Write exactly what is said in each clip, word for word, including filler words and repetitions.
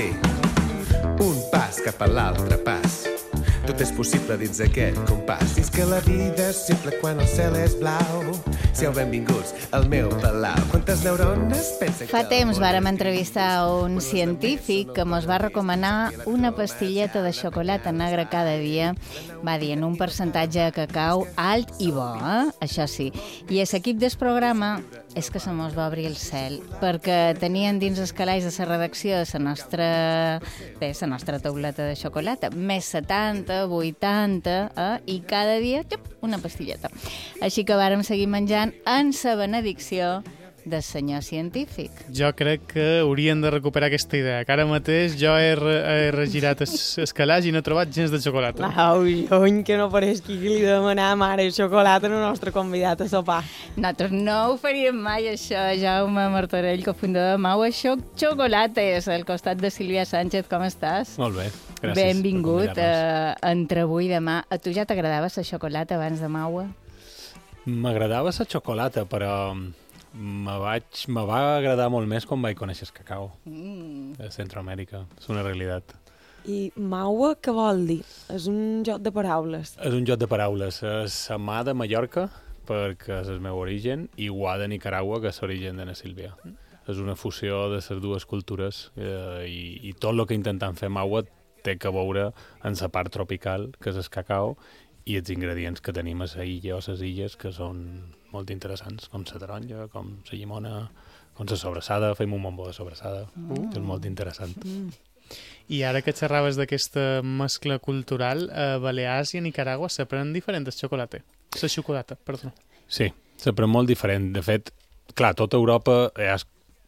Un pas cap a l'altre pas. Tot és possible dins aquest compàs. I és que la vida és simple quan el cel és blau. Siau benvinguts al meu palau. Quantes neurones pensen que... Fa temps vàrem entrevistar un científic que mos va recomanar una pastilleta de xocolata negra cada dia. Va dir en un percentatge de cacau alt i bo, eh? Això sí. I l'equip del programa és que se mos va obrir el cel, perquè tenien dins els calaix de la redacció la nostra, bé, la nostra tauleta de xocolata, més setanta, vuitanta, eh? I cada dia, xup, una pastilleta. Així que vàrem seguir menjant en la benedicció del senyor científic. Jo crec que haurien de recuperar aquesta idea, que ara mateix jo he, re, he regirat el calaix i no he trobat gens de xocolata. Au, jony, que no pareix que li demanàvem ara xocolata al nostre convidat a sopar. Nosaltres no ho faríem mai, això. Jaume Martorell, cofundador de Maua Xoc Xocolates, al costat de Sílvia Sánchez. Com estàs? Molt bé, gràcies. Benvingut uh, entre avui i demà. A tu ja t'agradava la xocolata abans de Maua? M'agradava la xocolata, però me, vaig, me va agradar molt més quan vaig conèixer el cacau mm. a Centroamèrica. És una realitat. I Maua, què vol dir? És un joc de paraules. És un joc de paraules. És la mà de Mallorca, perquè és el meu origen, i Guà de Nicaragua, que és l'origen de na Sílvia. Mm. És una fusió de les dues cultures eh, i, i tot el que intentem fer Maua té que veure en la part tropical, que és el cacau, i els ingredients que tenim a la illa o a les illes, que són molt interessants, com la taronja, com la llimona, com la sobrassada. Fem un bombó de sobrassada, mm. que és molt interessant. Mm. I ara que xerraves d'aquesta mescla cultural, a Balears i a Nicaragua s'aprèn diferent el xocolata. La xocolata, perdó. Sí, s'aprèn molt diferent. De fet, clar, tota Europa és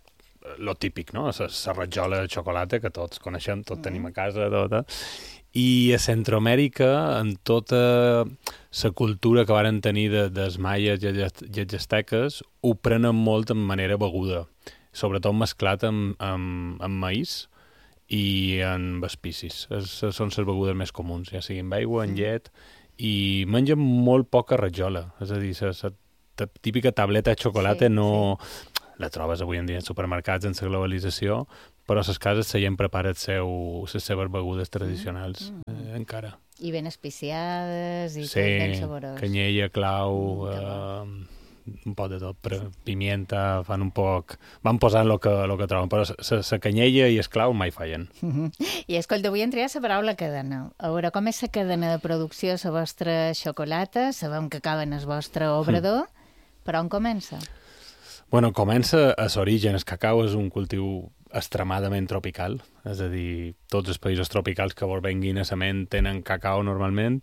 lo típic, no? La ratjola de xocolata, que tots coneixem, tot mm. tenim a casa, tot, eh? I a Centroamèrica, en tota la cultura que varen tenir de, dels maies i els asteques, ho prenen molt en manera beguda, sobretot mesclat amb, amb, amb maïs i amb espicis. Es, són les begudes més comuns, ja sigui amb aigua, en llet, i mengen molt poca ratjola. És a dir, la típica tableta de xocolata sí, no... Sí. La trobes avui en dia en supermercats en la globalització, però a les cases la gent prepara el seu, les seves begudes tradicionals mm. eh, encara. I ben especiades i sí, tot ben saborós. Sí, canyella, clau, mm, eh, un poc de tot, però pimienta, fan un poc... Van posant el que, lo que troben, però la canyella i el clau mai fallen. Mm -hmm. I escolta, vull entrar a la paraula cadena. A veure, com és la cadena de producció de la vostra xocolata? Sabem que acaben el vostre obrador, mm. però on comença? Bueno, comença a l'origen. El cacau és un cultiu extremadament tropical, és a dir, tots els països tropicals que venguin a sement tenen cacau normalment,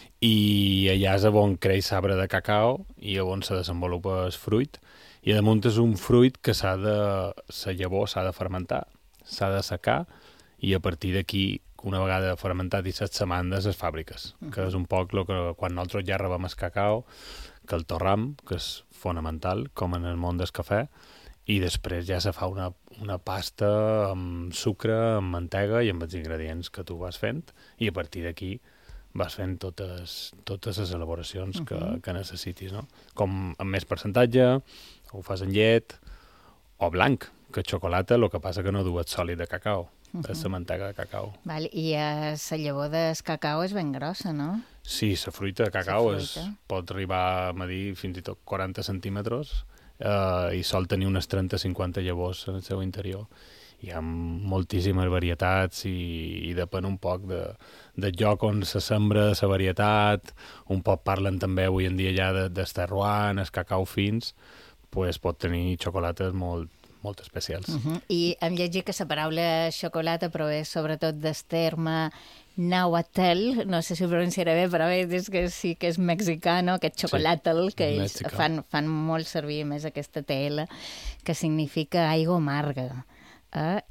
i allà és on creix l'arbre de cacau i on se desenvolupa el fruit, i damunt és un fruit que s'ha de, la llavor s'ha de fermentar, s'ha de secar, i a partir d'aquí, una vegada fermentat i set setmanes, les fàbriques, uh -huh. que és un poc lo que quan nosaltres ja rebem el cacau, que el torram, que és fonamental, com en el món del cafè, i després ja se fa una, una pasta amb sucre, amb mantega i amb els ingredients que tu vas fent, i a partir d'aquí vas fent totes, totes les elaboracions uh -huh. que, que necessitis, no? Com amb més percentatge, ho fas en llet, o blanc, que xocolata, el que passa que no du el sòlid de cacau, uh -huh. és la mantega de cacau. Val, i la llavor del cacau és ben grossa, no? Sí, la fruita de cacau és, pot arribar a medir fins i tot quaranta centímetres eh, i sol tenir unes trenta a cinquanta llavors en el seu interior. Hi ha moltíssimes varietats i, i depèn un poc de, del lloc on se sembra la varietat. Un poc parlen també avui en dia ja de, dels terroirs, els cacau fins, pues pot tenir xocolates molt, molt especials. Uh -huh. I hem llegit que la paraula xocolata prové sobretot del terme Nahuatl, no sé si ho pronunciaré bé, però és que sí que és mexicà, no? Aquest xocolatl, sí, que ells fan, fan molt servir més aquesta tela, que significa aigua amarga. Eh?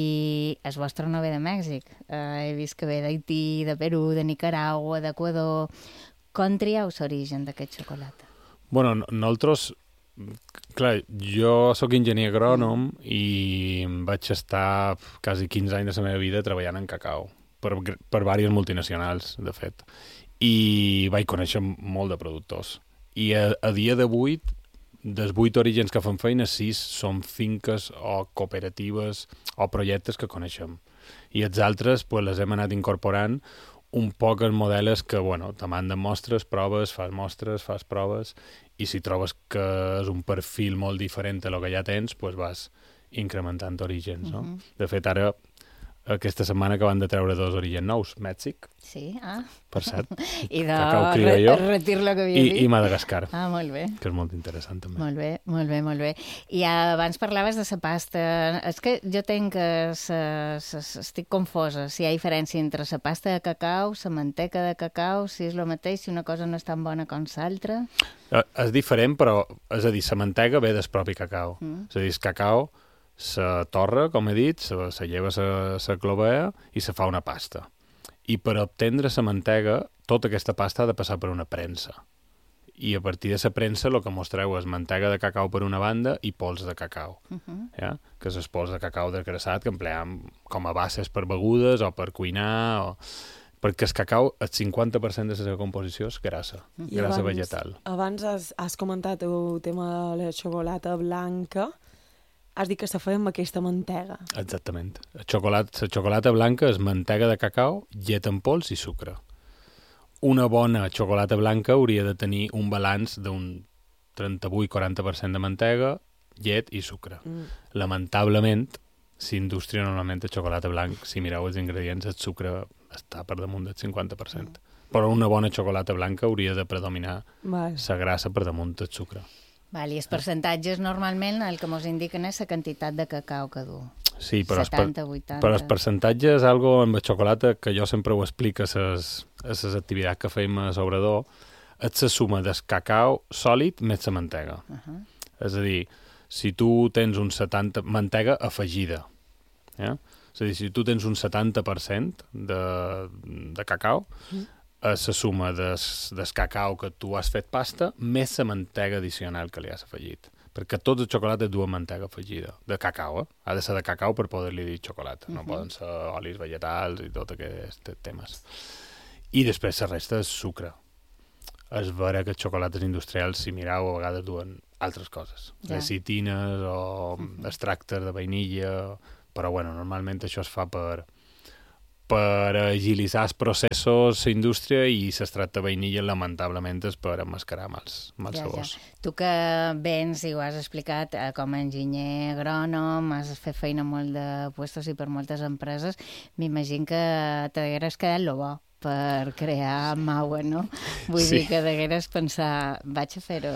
I el vostre no ve de Mèxic. Eh, he vist que ve d'Haití, de Perú, de Nicaragua, d'Equador. Com trieu l'origen d'aquest xocolata? Bueno, nosaltres... Clar, jo sóc enginyer agrònom i vaig estar quasi quinze anys de la meva vida treballant en cacau, per, per diverses multinacionals, de fet. I vaig conèixer molt de productors. I a, a dia d'avui, dels vuit orígens que fan feina, sis són finques o cooperatives o projectes que coneixem. I els altres pues, les hem anat incorporant un poc en models que, bueno, te manden mostres, proves, fas mostres, fas proves, i si trobes que és un perfil molt diferent a lo que ja tens, pues vas incrementant orígens, no? Uh-huh. De fet, ara, aquesta setmana acaben de treure dos orígens nous, Mèxic, sí, ah. per cert, I de cacau criollo, re retir lo que havia i, dit. i Madagascar, Ah, molt bé. que és molt interessant també. Molt bé, molt bé, molt bé. I abans parlaves de la pasta. És que jo tenc que... Sa, sa, estic confosa. Si hi ha diferència entre la pasta de cacau, la manteca de cacau, si és el mateix, si una cosa no és tan bona com l'altra. Eh, és diferent, però, és a dir, la mantega ve del propi cacau. Mm. És a dir, el cacau se torra, com he dit, se, se lleva la clovea i se fa una pasta. I per obtendre la mantega, tota aquesta pasta ha de passar per una premsa. I a partir de la premsa el que mostreu és mantega de cacau per una banda i pols de cacau. Uh -huh. ja? Que és el pols de cacau desgrassat que empleam com a bases per begudes o per cuinar, o... perquè el cacau, el cinquanta per cent de la seva composició és grassa, I grassa abans, vegetal. Abans has, has comentat el tema de la xocolata blanca. Has dit que se feia amb aquesta mantega. Exactament. La xocolata, la xocolata blanca és mantega de cacau, llet en pols i sucre. Una bona xocolata blanca hauria de tenir un balanç d'un trenta-vuit a quaranta per cent de mantega, llet i sucre. Mm. Lamentablement, s'indústria normalment de xocolata blanc, si mireu els ingredients, el sucre està per damunt del cinquanta per cent. Mm. Però una bona xocolata blanca hauria de predominar la grassa per damunt del sucre. Val, I els percentatges normalment el que ens indiquen és la quantitat de cacau que du. Sí, però, setanta, per, vuitanta... però els percentatges és algo amb la xocolata que jo sempre ho explico a les, a les activitats que fem a l'obrador, és la suma del cacau sòlid més la mantega. Uh -huh. És a dir, si tu tens un setanta... mantega afegida, ja? És a dir, si tu tens un setanta per cent de, de cacau, uh-huh. és la suma des, des cacau que tu has fet pasta més la mantega addicional que li has afegit. Perquè tots els xocolats duen mantega afegida. De cacau, eh? Ha de ser de cacau per poder-li dir xocolata. Uh-huh. No poden ser olis vegetals i tot aquests temes. I després la resta és sucre. És vera que els xocolates industrials, si mireu, a vegades duen altres coses. Ja. Lecitines o uh-huh. extractes de vainilla, però bueno, normalment això es fa per... per agilitzar els processos a indústria i l'extrat de vainilla, lamentablement, és per emmascarar mals, mals ja, sabors. Ja. Tu que vens i ho has explicat eh, com a enginyer agrònom, has fet feina molt de puestos i per moltes empreses, m'imagino que t'hagueres quedat lo bo per crear Maue, no? Vull sí. dir que degueres pensar, vaig a fer-ho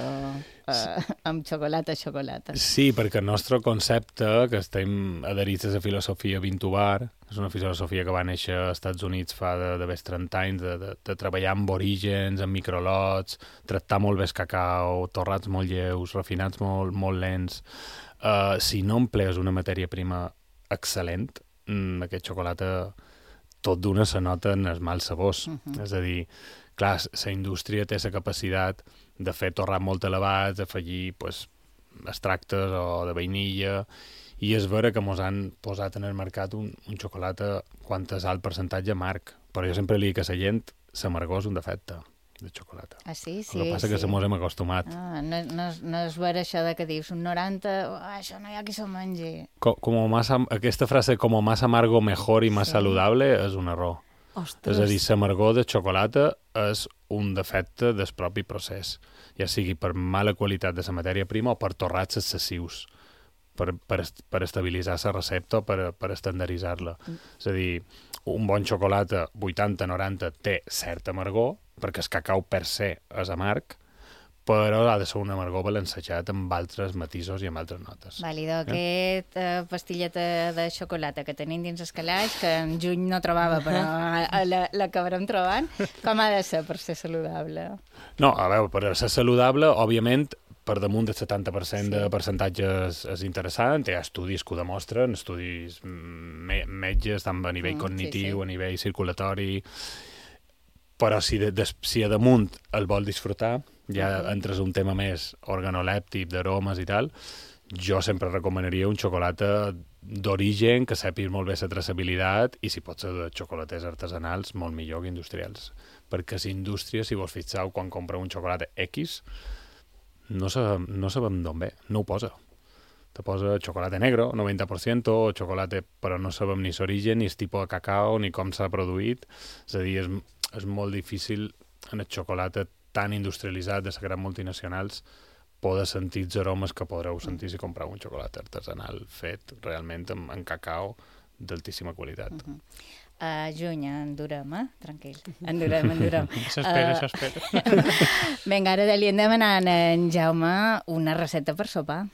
uh, amb xocolata, xocolata. Sí, perquè el nostre concepte, que estem adherits a la filosofia Vintubar, és una filosofia que va néixer als Estats Units fa de, de més trenta anys, de, de, de treballar amb orígens, amb microlots, tractar molt bé el cacau, torrats molt lleus, refinats molt, molt lents. Uh, si no emplees una matèria prima excel·lent, mm, aquest xocolata tot d'una se nota en els mals sabors. Uh-huh. És a dir, clar, la indústria té la capacitat de fer torrats molt elevats, d'afegir pues, extractes o de vainilla, i és vera que ens han posat en el mercat un, un xocolata quan és alt percentatge amarg. Però jo sempre li dic a la gent, l'amargor és un defecte de xocolata. Ah, sí? Sí, El que passa sí. que se mos hem acostumat. Ah, no, no, no és vera això de que dius un noranta, oh, això no hi ha qui se'l mengi. Com, com más, aquesta frase, com más amargo mejor i més sí. saludable, és un error. Ostres. És a dir, l'amargor de xocolata és un defecte del propi procés, ja sigui per mala qualitat de la matèria prima o per torrats excessius, per, per, per estabilitzar la recepta o per, per estandarditzar-la. Mm. És a dir, un bon xocolata vuitanta noranta té cert amargor, perquè el cacau per se és amarg, però ha de ser un amargor balancejat amb altres matisos i amb altres notes. Vàlido, eh? Aquesta pastilleta de xocolata que tenim dins el calaix, que en juny no trobava, però l'acabarem trobant, com ha de ser per ser saludable? No, a veure, per ser saludable, òbviament, per damunt del setanta per cent sí. de percentatges és interessant, hi ha estudis que ho demostren, estudis me metges, tant a nivell mm, cognitiu, sí, sí. a nivell circulatori, però si, de, de, si a damunt el vol disfrutar, ja uh-huh. entres un tema més organolèptic, d'aromes i tal, jo sempre recomanaria un xocolata d'origen, que sàpigues molt bé la traçabilitat, i si pot ser de xocolaters artesanals, molt millor que industrials. Perquè la indústria, si vos fixeu, quan compra un xocolata X, no sabem, no sabem d'on ve, no ho posa. te posa xocolate negro, noventa per cent, o xocolate, però no sabem ni l'origen, ni el tipus de cacao, ni com s'ha produït. És a dir, és, és molt difícil en el xocolate tan industrialitzat de les grans multinacionals poder sentir els aromes que podreu sentir si compreu un xocolate artesanal fet realment en, en cacao d'altíssima qualitat. Uh -huh. Uh, juny, en durem, eh? Tranquil. En durem, en durem. Això espera, uh... això espera. Vinga, ara li hem demanat a en Jaume una recepta per sopar.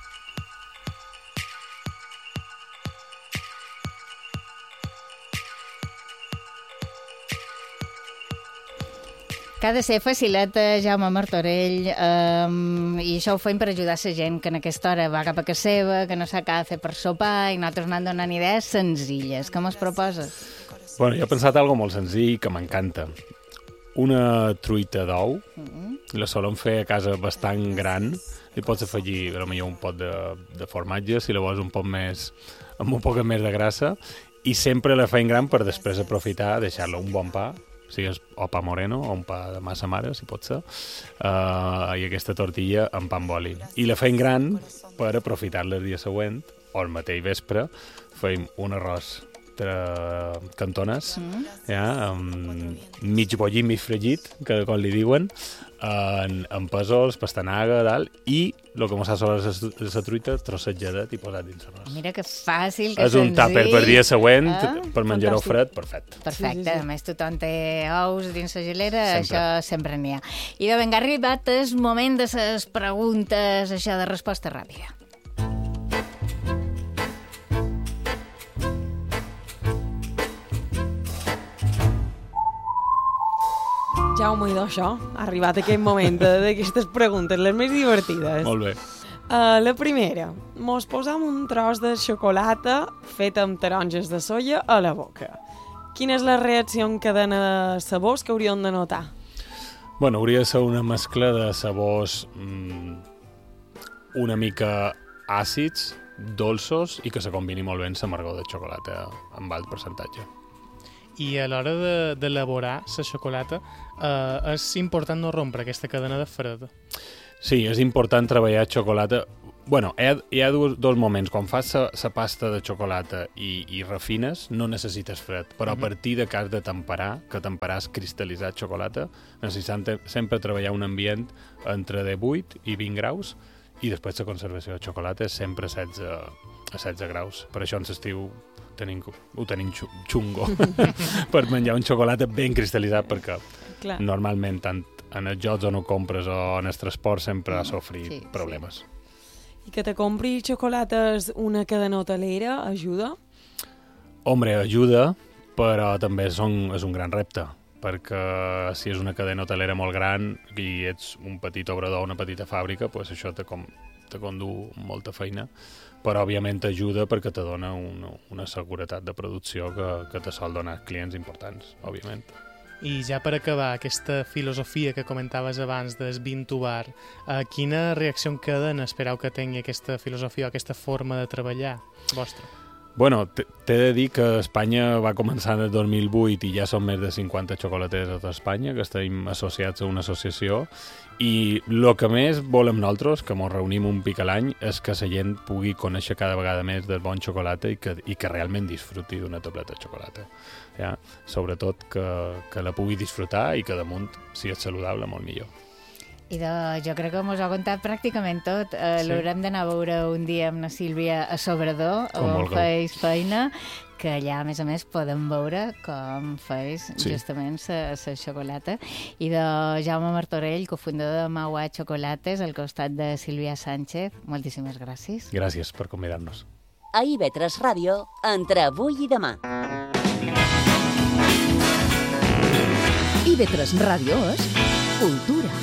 Que ha de ser facileta, Jaume Martorell, um, i això ho fem per ajudar la gent que en aquesta hora va cap a casa seva, que no sap què fer per sopar, i nosaltres anant donant idees senzilles. Com es proposes? Bueno, jo he pensat algo molt senzill que m'encanta. Una truita d'ou, mm-hmm. la solem fer a casa bastant gran, li pots afegir potser un pot de, de formatge, si la vols un poc més, amb un poc més de grassa, i sempre la feim gran per després aprofitar, deixar-la un bon pa, sigues o pa moreno o un pa de massa mare, si pot ser, uh, i aquesta tortilla amb pa amb oli. I la feim gran per aprofitar-la el dia següent, o el mateix vespre, feim un arròs de cantones, mm. ja, amb mig bollit, mig fregit, que com li diuen, en, en pèsols, pastanaga, dalt, i el que mos ha solat és la truita trossetjadet i posat dins l'arròs. Mira que fàcil, que és senzill. És un tàper per dia següent, eh? Per menjar-ho Fantàstic. fred, perfecte. Perfecte, sí, sí, sí. A més tothom té ous dins la gelera, Sempre. això sempre n'hi ha. I de ben arribat el moment de les preguntes, això de resposta ràpida. Jaume, i d'això, ha arribat aquell moment d'aquestes preguntes, les més divertides. Molt bé. Uh, la primera, mos posam un tros de xocolata fet amb taronges de soia a la boca. Quina és la reacció en cadena de sabors que hauríem de notar? Bueno, hauria de ser una mescla de sabors mmm, una mica àcids, dolços, i que se combini molt bé amb l'amargor de xocolata amb alt percentatge. I a l'hora de, d'elaborar la xocolata eh, és important no rompre aquesta cadena de fred. Sí, és important treballar xocolata. Bueno, hi ha, hi ha dos, dos moments. Quan fas la pasta de xocolata i, i refines, no necessites fred. Però a partir de que has de temperar, que temperar és cristal·litzar xocolata, necessitem sempre treballar un ambient entre divuit i vint graus, i després la conservació de xocolata és sempre a setze, a setze graus. Per això en l'estiu tenim, ho tenim xungo per menjar un xocolata ben cristal·litzat, perquè Clar. normalment tant en els jocs on ho compres o en el transport sempre ha sofrit sí, problemes. Sí. I que te compri xocolates una cadena hotelera ajuda? Hombre, ajuda, però també és un, és un gran repte, perquè si és una cadena hotelera molt gran i ets un petit obrador, una petita fàbrica, pues això te, com, te condu molta feina, però òbviament t'ajuda perquè te dona una, una seguretat de producció que, que te sol donar clients importants, òbviament. I ja per acabar, aquesta filosofia que comentaves abans del Vintubar, eh, quina reacció en cadena espereu que tingui aquesta filosofia, aquesta forma de treballar vostra? Bueno, t'he de dir que Espanya va començar en el dos mil vuit i ja són més de cinquanta xocolaters a tota Espanya, que estem associats a una associació, i el que més volem nosaltres, que ens reunim un pic a l'any, és que la gent pugui conèixer cada vegada més del bon xocolata i que, i que realment disfruti d'una tableta de xocolata. Ja? Sobretot que, que la pugui disfrutar i que damunt, si és saludable, molt millor. I de, jo crec que mos ho ha contat pràcticament tot. Eh, sí. L'haurem d'anar a veure un dia amb la Sílvia a Sobrador, on feis feina, que allà, a més a més, podem veure com feis sí. justament la xocolata. I de Jaume Martorell, cofundador de Mauà Xocolates, al costat de Sílvia Sánchez. Moltíssimes gràcies. Gràcies per convidar-nos. A I V tres Ràdio, entre avui i demà. I V tres Ràdio és cultura.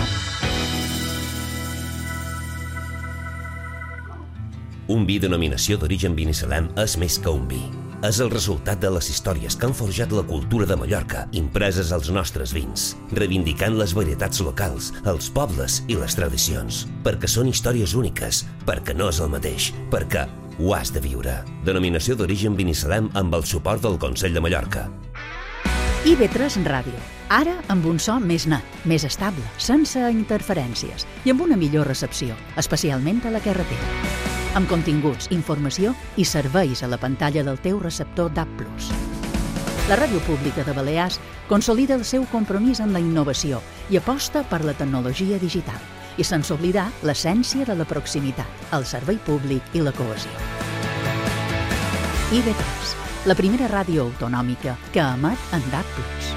Un vi denominació d'origen Binissalem és més que un vi. És el resultat de les històries que han forjat la cultura de Mallorca, impreses als nostres vins, reivindicant les varietats locals, els pobles i les tradicions. Perquè són històries úniques, perquè no és el mateix, perquè ho has de viure. Denominació d'origen Binissalem amb el suport del Consell de Mallorca. I V tres Ràdio. Ara amb un so més net, més estable, sense interferències i amb una millor recepció, especialment a la carretera. amb continguts, informació i serveis a la pantalla del teu receptor D A B plus. La Ràdio Pública de Balears consolida el seu compromís amb la innovació i aposta per la tecnologia digital, i sense oblidar l'essència de la proximitat, el servei públic i la cohesió. I V tres, la primera ràdio autonòmica que emet en D A B plus.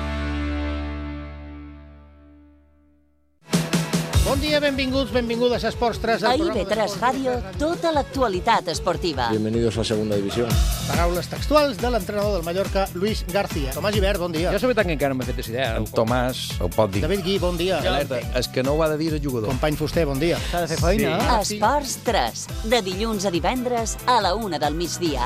Bon dia, benvinguts, benvingudes a Esports tres. A I V tres Ràdio, tota l'actualitat esportiva. Bienvenidos a Segunda División. Paraules textuals de l'entrenador del Mallorca, Luis García. Tomàs Gibert, bon dia. Jo la veritat que encara no m'he fet idea. En Tomàs ho pot dir. David Gui, bon dia. Alerta, és que no ho ha de dir el jugador. Company Fuster, bon dia. S'ha de fer feina, eh? Esports tres, de dilluns a divendres a la una del migdia.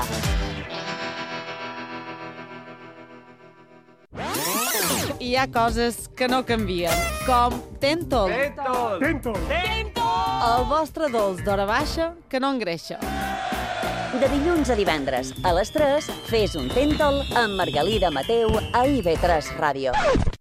Hi ha coses que no canvien, com Tentol. Tentol! Tentol! El vostre dolç d'hora baixa que no engreixa. De dilluns a divendres a les tres, fes un Tentol amb Margalida Mateu a I V tres Ràdio.